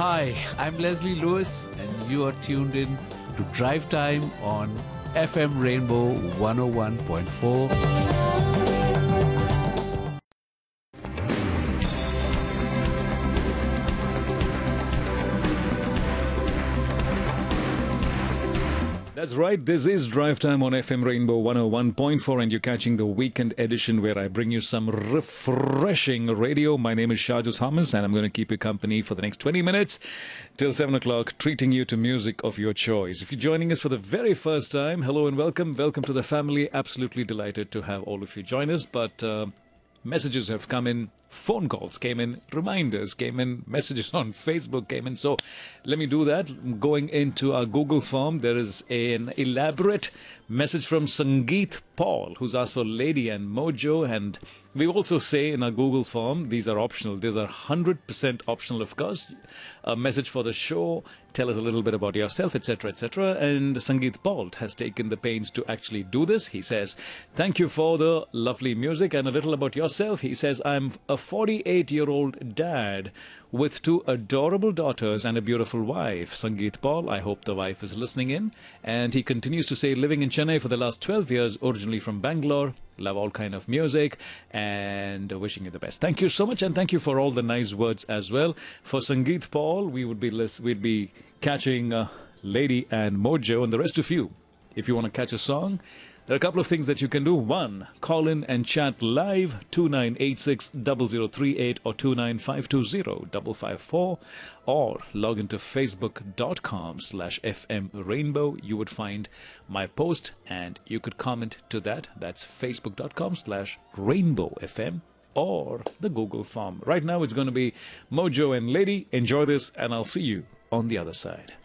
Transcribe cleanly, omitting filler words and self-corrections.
Hi, I'm Leslie Lewis, and you are tuned in to Drive Time on FM Rainbow 101.4. That's right. This is Drive Time on FM Rainbow 101.4, and you're catching the weekend edition where I bring you some refreshing radio. My name is Shahjuz Hamis, and I'm going to keep you company for the next 20 minutes till 7 o'clock, treating you to music of your choice. If you're joining us for the very first time, hello and welcome. Welcome to the family. Absolutely delighted to have all of you join us. But messages have come in, phone calls came in, reminders came in, messages on Facebook came in. So let me do that. Going into our Google form, there is an elaborate message from Sangeet Paul, who's asked for Lady and Mojo. And we also say in our Google form, these are optional. These are 100% optional, of course. A message for the show, tell us a little bit about yourself, etc., etc. And Sangeet Paul has taken the pains to actually do this. He says, thank you for the lovely music and a little about yourself. He says, I'm a 48-year-old dad with two adorable daughters and a beautiful wife. Sangeet Paul, I hope the wife is listening in. And he continues to say, living in Chennai for the last 12 years, originally from Bangalore, love all kind of music, and wishing you the best. Thank you so much, and thank you for all the nice words as well. For Sangeet Paul, we'd be catching Lady and Mojo, and the rest of you, if you want to catch a song, there are a couple of things that you can do. One, call in and chat live, 2986-0038 or 29520-554, or log into facebook.com/FM Rainbow. You would find my post and you could comment to that. That's facebook.com/Rainbow FM or the Google form. Right now it's going to be Mojo and Lady. Enjoy this, and I'll see you on the other side.